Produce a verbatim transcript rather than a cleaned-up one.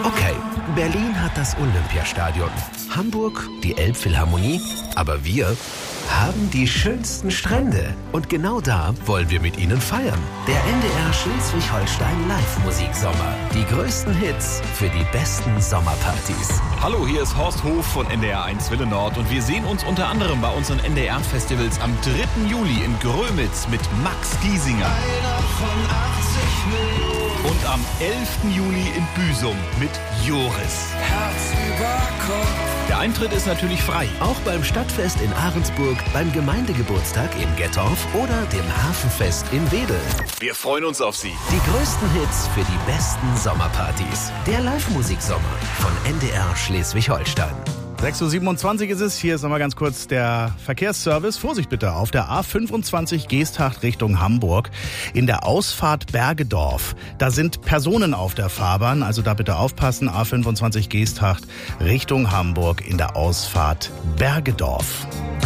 Okay, Berlin hat das Olympiastadion, Hamburg die Elbphilharmonie, aber wir haben die schönsten Strände. Und genau da wollen wir mit Ihnen feiern. Der N D R Schleswig-Holstein Live-Musiksommer. Die größten Hits für die besten Sommerpartys. Hallo, hier ist Horst Hof von N D R eins Wille Nord und wir sehen uns unter anderem bei unseren N D R-Festivals am dritten Juli in Grömitz mit Max Giesinger. Einer von achtzig Millionen. Und am elften Juli in Büsum mit Joris. Herz über Kopf. Der Eintritt ist natürlich frei. Auch beim Stadtfest in Ahrensburg, beim Gemeindegeburtstag in Gettorf oder dem Hafenfest in Wedel. Wir freuen uns auf Sie. Die größten Hits für die besten Sommerpartys. Der Live-Musiksommer von N D R Schleswig-Holstein. sechs Uhr siebenundzwanzig ist es. Hier ist nochmal ganz kurz der Verkehrsservice. Vorsicht bitte auf der A fünfundzwanzig Geesthacht Richtung Hamburg. In der Ausfahrt Bergedorf. Da sind Personen auf der Fahrbahn. Also da bitte aufpassen. A fünfundzwanzig Geesthacht Richtung Hamburg in der Ausfahrt Bergedorf.